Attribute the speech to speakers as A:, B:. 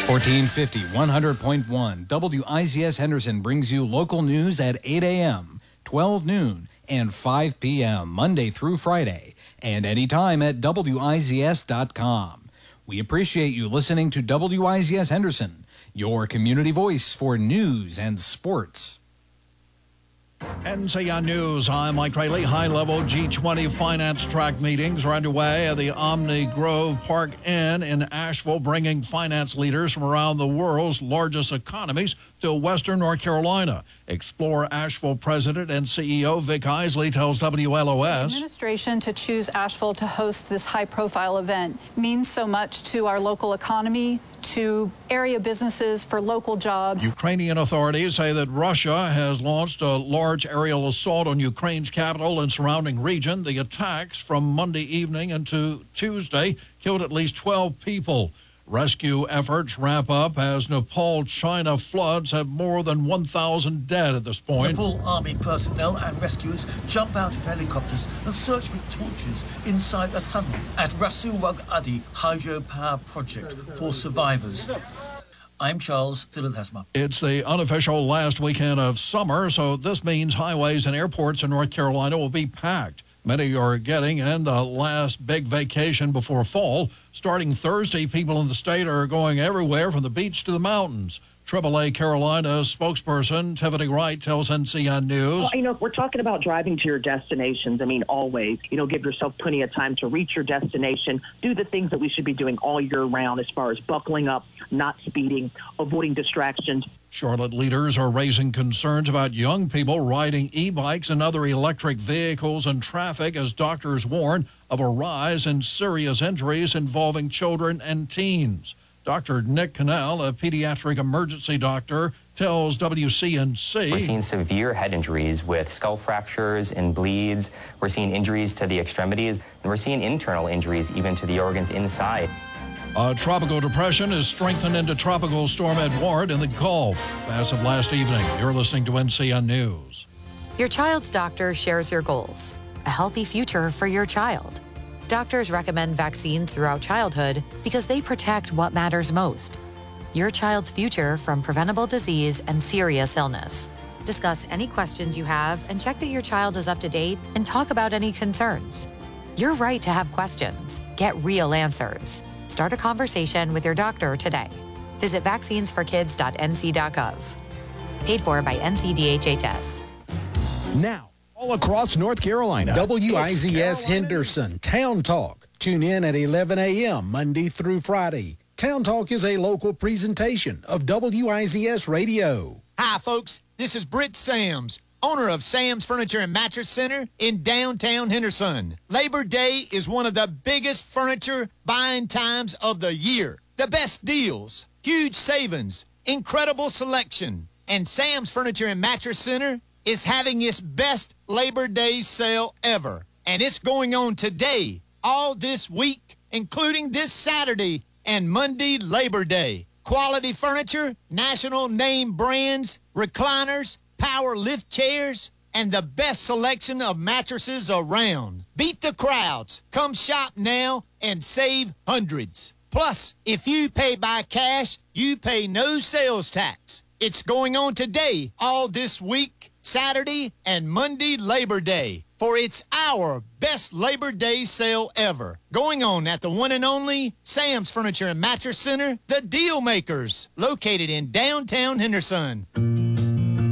A: 1450, 100.1. WIZS Henderson brings you local news at 8 a.m., 12 noon, and 5 p.m., Monday through Friday, and anytime at WIZS.com. We appreciate you listening to WIZS Henderson, your community voice for news and sports.
B: NCN News, I'm Mike Rayleigh. High-level G20 finance track meetings are underway at the Omni Grove Park Inn in Asheville, bringing finance leaders from around the world's largest economies to Western North Carolina. Explore Asheville President and CEO Vic Isley tells WLOS.
C: The administration to choose Asheville to host this high-profile event means so much to our local economy, to area businesses, for local jobs.
B: Ukrainian authorities say that Russia has launched a large aerial assault on Ukraine's capital and surrounding region. The attacks from Monday evening into Tuesday killed at least 12 people. Rescue efforts ramp up as Nepal, China floods have more than 1,000 dead at this point.
D: Nepal Army personnel and rescuers jump out of helicopters and search with torches inside a tunnel at Rasuwag Adi hydropower project for survivors. I'm Charles Dillon-Hesma.
B: It's the unofficial last weekend of summer, so this means highways and airports in North Carolina will be packed. Many are getting in the last big vacation before fall. Starting Thursday, people in the state are going everywhere from the beach to the mountains. AAA Carolina's spokesperson, Tiffany Wright, tells NCN News.
E: Well, if we're talking about driving to your destinations, always, give yourself plenty of time to reach your destination. Do the things that we should be doing all year round as far as buckling up, not speeding, avoiding distractions.
B: Charlotte leaders are raising concerns about young people riding e-bikes and other electric vehicles in traffic as doctors warn of a rise in serious injuries involving children and teens. Dr. Nick Cannell, a pediatric emergency doctor, tells WCNC.
F: We're seeing severe head injuries with skull fractures and bleeds. We're seeing injuries to the extremities, and we're seeing internal injuries even to the organs inside.
B: A tropical depression is strengthened into Tropical Storm Edward in the Gulf. As of last evening, you're listening to NCN News.
G: Your child's doctor shares your goals, a healthy future for your child. Doctors recommend vaccines throughout childhood because they protect what matters most, your child's future from preventable disease and serious illness. Discuss any questions you have and check that your child is up to date and talk about any concerns. You're right to have questions. Get real answers. Start a conversation with your doctor today. Visit vaccinesforkids.nc.gov. Paid for by NCDHHS.
H: Now, all across North Carolina, WIZS Henderson Town Talk. Tune in at 11 a.m. Monday through Friday. Town Talk is a local presentation of WIZS Radio.
I: Hi, folks. This is Britt Sams, owner of Sam's Furniture and Mattress Center in downtown Henderson. Labor Day is one of the biggest furniture buying times of the year. The best deals, huge savings, incredible selection. And Sam's Furniture and Mattress Center is having its best Labor Day sale ever. And it's going on today, all this week, including this Saturday and Monday, Labor Day. Quality furniture, national name brands, recliners, power lift chairs, and the best selection of mattresses around. Beat the crowds. Come shop now and save hundreds. Plus, if you pay by cash, you pay no sales tax. It's going on today, all this week, Saturday and Monday, Labor Day. For it's our best Labor Day sale ever. Going on at the one and only Sam's Furniture and Mattress Center, the Deal Makers, located in downtown Henderson.